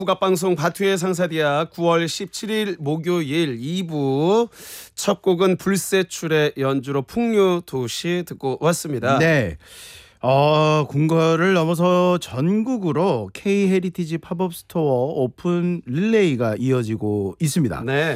국악방송 바투의 상사디아 9월 17일 목요일 2부 첫 곡은 불세출의 연주로 풍류도시 듣고 왔습니다. 네. 궁궐을 넘어서 전국으로 K-헤리티지 팝업 스토어 오픈 릴레이가 이어지고 있습니다. 네.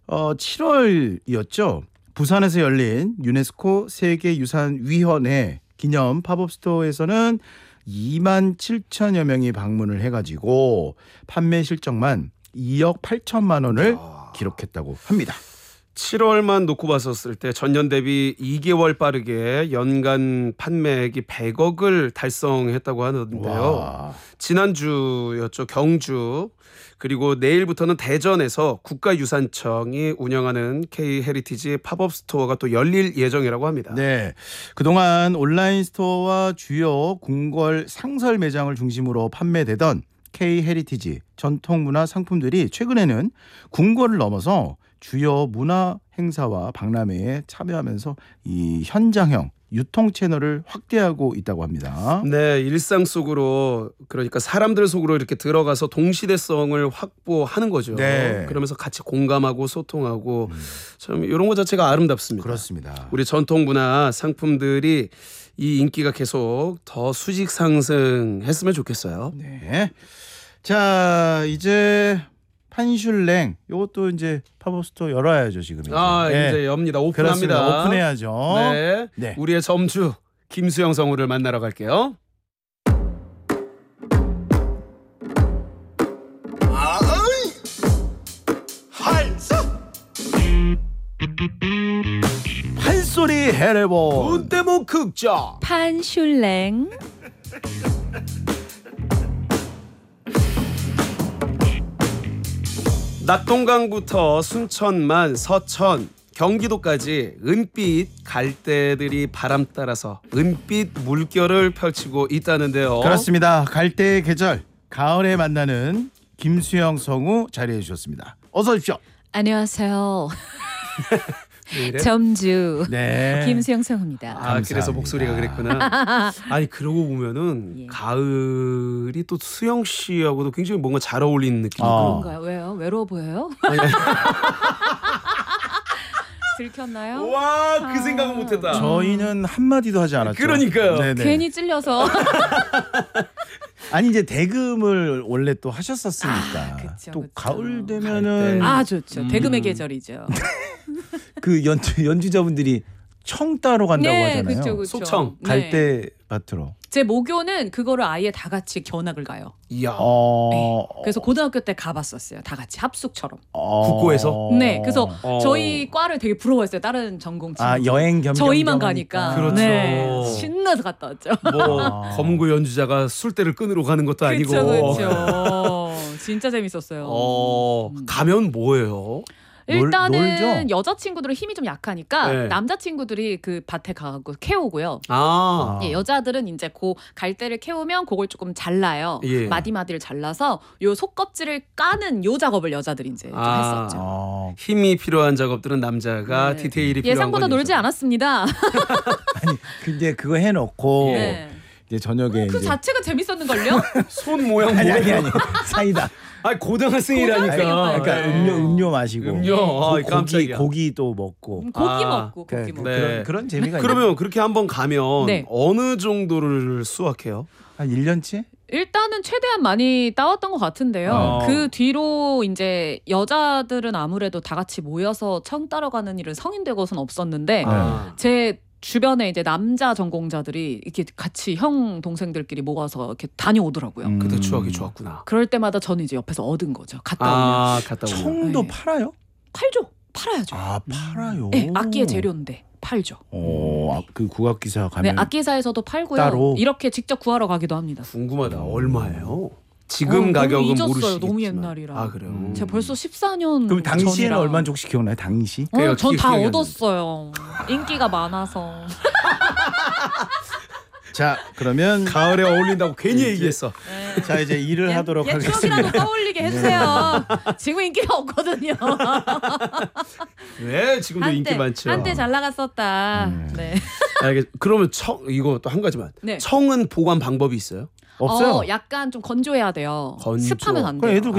7월이었죠. 부산에서 열린 유네스코 세계유산위원회 기념 팝업 스토어에서는 2만 7천여 명이 방문을 해가지고 판매 실적만 2억 8천만 원을 기록했다고 합니다. 7월만 놓고 봤었을 때 전년 대비 2개월 빠르게 연간 판매액이 100억을 달성했다고 하는데요. 와. 지난주였죠. 경주. 그리고 내일부터는 대전에서 국가유산청이 운영하는 K-헤리티지 팝업 스토어가 또 열릴 예정이라고 합니다. 네, 그동안 온라인 스토어와 주요 궁궐 상설 매장을 중심으로 판매되던 K-헤리티지 전통문화 상품들이 최근에는 궁궐을 넘어서 주요 문화 행사와 박람회에 참여하면서 이 현장형 유통 채널을 확대하고 있다고 합니다. 네, 일상 속으로 그러니까 사람들 속으로 이렇게 들어가서 동시대성을 확보하는 거죠. 네. 그러면서 같이 공감하고 소통하고 참 이런 것 자체가 아름답습니다. 그렇습니다. 우리 전통 문화 상품들이 이 인기가 계속 더 수직 상승했으면 좋겠어요. 네. 자, 이제 판슐랭 이것도 이제 팝업 스토어 열어야죠, 지금. 이제 엽니다. 오픈합니다. 그렇습니다. 오픈해야죠. 네. 네. 우리의 점주 김수영 성우를 만나러 갈게요. 판소리 해레본. 돈대모 극장. 판슐랭. 낙동강부터 순천만, 서천, 경기도까지 은빛 갈대들이 바람 따라서 은빛 물결을 펼치고 있다는데요. 그렇습니다. 갈대의 계절 가을에 만나는 김수영 성우 자리해 주셨습니다. 어서 오십시오. 안녕하세요. 왜 이래? 점주 네. 김수영 성우입니다. 그래서 목소리가 그랬구나. 아니 그러고 보면은 예. 가을이 또 수영 씨하고도 굉장히 뭔가 잘 어울리는 느낌이 그런가요? 왜요? 외로워 보여요? 들켰나요? 와, 그 생각은 못했다. 저희는 한마디도 하지 않았죠. 그러니까요. 네네. 괜히 찔려서. 아니 이제 대금을 원래 또 하셨었으니까 그쵸, 또 그쵸. 가을 되면은 좋죠. 대금의 계절이죠. 그 연주자분들이 청 따러 간다고 네, 하잖아요. 그쵸. 소청. 네. 갈대 밭으로. 제 모교는 그거를 아예 다 같이 견학을 가요. 이야. 네. 그래서 고등학교 때 가봤었어요. 다 같이 합숙처럼. 국고에서? 네, 그래서 어. 저희 과를 되게 부러워했어요. 다른 전공 친구. 여행 겸 저희만 가니까. 그렇죠. 네, 신나서 갔다 왔죠. 뭐 검고 연주자가 술대를 끊으러 가는 것도 아니고. 그렇죠. 진짜 재밌었어요. 가면 뭐예요? 일단은 놀죠? 여자친구들은 힘이 좀 약하니까 네. 남자친구들이 그 밭에 가고 캐오고요. 예. 여자들은 이제 그 갈대를 캐오면 그걸 조금 잘라요. 예. 마디마디를 잘라서 요 속껍질을 까는 요 작업을 여자들이 이제 좀 했었죠. 힘이 필요한 작업들은 남자가 네. 디테일이 필요한 예상보다 건 놀지 여자. 않았습니다. 아니 근데 그거 해놓고 네. 이제 저녁에 그 이제 자체가 재밌었는걸요? 손 모양 아니 뭐예요? 사이다. 고등학생이라니까. 고등학생이었어요. 그러니까 네. 음료 마시고 깜짝이야. 고기 또 먹고 고기 먹고 고기 먹고. 네. 그런 재미가 그러면 그렇게 한번 가면 네. 어느 정도를 수확해요? 한 1년치? 일단은 최대한 많이 따왔던 것 같은데요. 그 뒤로 이제 여자들은 아무래도 다 같이 모여서 청 따러 가는 일은 성인 되고서는 없었는데 제 주변에 이제 남자 전공자들이 이렇게 같이 형 동생들끼리 모아서 이렇게 다녀오더라고요. 그때 추억이 좋았구나. 그럴 때마다 저는 이제 옆에서 얻은 거죠. 갔다 오면 갔다 오면. 청도 네. 팔아요? 팔죠. 팔아야죠. 팔아요. 네, 악기의 재료인데 팔죠. 그 국악기사 네, 가면 악기사에서도 팔고요. 따로? 이렇게 직접 구하러 가기도 합니다. 궁금하다. 얼마예요? 지금 너무 가격은 잊었어요. 모르시겠지만. 너무 옛날이라. 그래요? 제가 벌써 14년 그럼 당시에는 전이라. 얼마인지 혹시 기억나요? 당시? 그러니까 전 다 기억이 안 얻었어요. 인기가 많아서. 자 그러면 가을에 어울린다고 괜히 얘기했어. 자 이제 일을 하도록 옛 하겠습니다. 추억이라도 떠올리게 해주세요. 지금 인기가 없거든요. 왜 지금도 인기 많죠? 한때 잘 나갔었다. 네. 그러면 청 이거 또 한 가지만. 네. 청은 보관 방법이 있어요? 없어요. 약간 좀 건조해야 돼요. 건조. 습하면 안 그럼 돼요. 애들